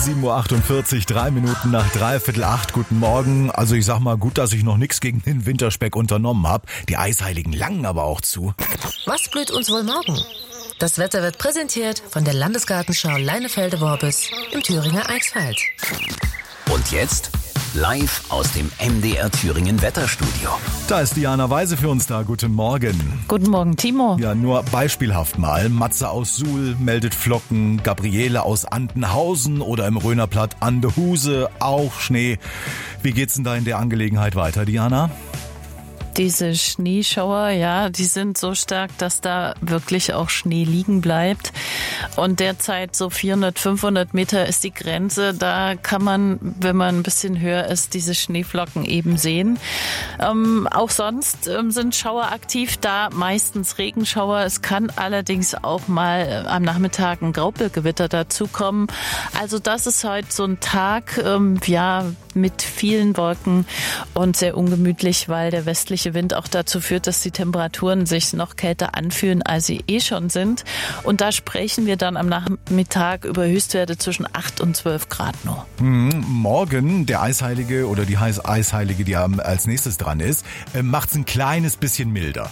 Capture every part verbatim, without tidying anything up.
sieben Uhr achtundvierzig, drei Minuten nach dreiviertel acht. Guten Morgen. Also ich sag mal, gut, dass ich noch nichts gegen den Winterspeck unternommen habe. Die Eisheiligen langen aber auch zu. Was blüht uns wohl morgen? Das Wetter wird präsentiert von der Landesgartenschau Leinefelde-Worbis im Thüringer Eichsfeld. Und jetzt live aus dem M D R Thüringen Wetterstudio. Da ist Diana Weise für uns da. Guten Morgen. Guten Morgen, Timo. Ja, nur beispielhaft mal. Matze aus Suhl meldet Flocken, Gabriele aus Andenhausen oder im Rönerplatt Andehuse auch Schnee. Wie geht's denn da in der Angelegenheit weiter, Diana? Diese Schneeschauer, ja, die sind so stark, dass da wirklich auch Schnee liegen bleibt. Und derzeit so vierhundert, fünfhundert Meter ist die Grenze. Da kann man, wenn man ein bisschen höher ist, diese Schneeflocken eben sehen. Ähm, auch sonst ähm, sind Schauer aktiv da, meistens Regenschauer. Es kann allerdings auch mal äh, am Nachmittag ein Graupelgewitter dazukommen. Also das ist heute so ein Tag, ähm, ja, mit vielen Wolken und sehr ungemütlich, weil der westliche Wind auch dazu führt, dass die Temperaturen sich noch kälter anfühlen, als sie eh schon sind. Und da sprechen wir dann am Nachmittag über Höchstwerte zwischen acht und zwölf Grad nur. Mhm, morgen, der Eisheilige oder die Eisheilige, die als nächstes dran ist, macht es ein kleines bisschen milder.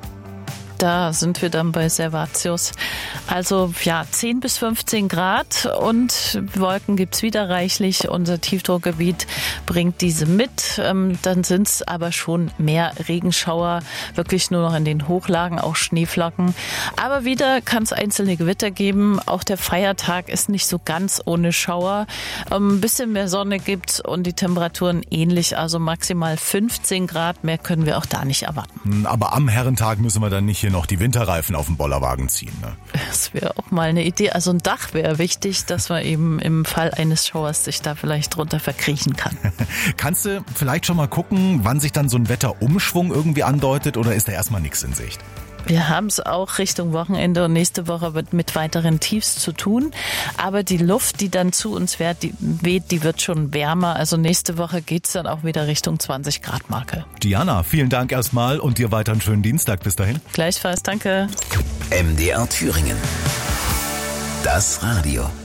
Da sind wir dann bei Servatius. Also ja, zehn bis fünfzehn Grad und Wolken gibt's wieder reichlich. Unser Tiefdruckgebiet bringt diese mit. Ähm, dann sind's aber schon mehr Regenschauer, wirklich nur noch in den Hochlagen, auch Schneeflocken. Aber wieder kann es einzelne Gewitter geben. Auch der Feiertag ist nicht so ganz ohne Schauer. Ähm, ein bisschen mehr Sonne gibt's und die Temperaturen ähnlich, also maximal fünfzehn Grad. Mehr können wir auch da nicht erwarten. Aber am Herrentag müssen wir dann nicht hier noch die Winterreifen auf den Bollerwagen ziehen. Ne? Das wäre auch mal eine Idee. Also ein Dach wäre wichtig, dass man eben im Fall eines Schauers sich da vielleicht drunter verkriechen kann. Kannst du vielleicht schon mal gucken, wann sich dann so ein Wetterumschwung irgendwie andeutet, oder ist da erstmal nichts in Sicht? Wir haben es auch Richtung Wochenende und nächste Woche wird mit weiteren Tiefs zu tun. Aber die Luft, die dann zu uns weht, die, weht, die wird schon wärmer. Also nächste Woche geht's dann auch wieder Richtung zwanzig Grad Marke. Diana, vielen Dank erstmal und dir weiter einen schönen Dienstag. Bis dahin. Gleichfalls, danke. M D R Thüringen. Das Radio.